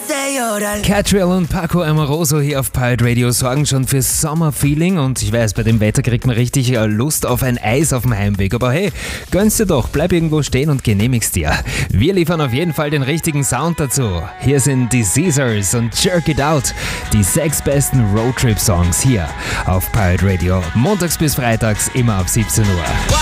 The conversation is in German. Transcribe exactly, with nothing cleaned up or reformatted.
Catriel und Paco Amoroso hier auf Pirate Radio sorgen schon für Sommerfeeling und ich weiß, bei dem Wetter kriegt man richtig Lust auf ein Eis auf dem Heimweg. Aber hey, gönn's dir doch, bleib irgendwo stehen und genehmig's dir. Wir liefern auf jeden Fall den richtigen Sound dazu. Hier sind die Caesars und Jerk It Out, die sechs besten Roadtrip-Songs hier auf Pirate Radio. Montags bis freitags immer ab siebzehn Uhr.